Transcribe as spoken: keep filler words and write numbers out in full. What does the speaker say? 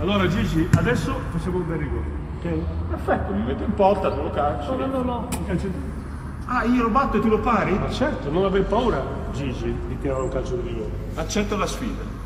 Allora Gigi, adesso facciamo un bel rigore. Ok? Perfetto, mi metto in porta, te lo calcio. No, no, no, no. Un calcio... Ah, io lo batto e tu lo pari? Ma certo, non aver paura, Gigi, di tirare un calcio di rigore. Accetto la sfida.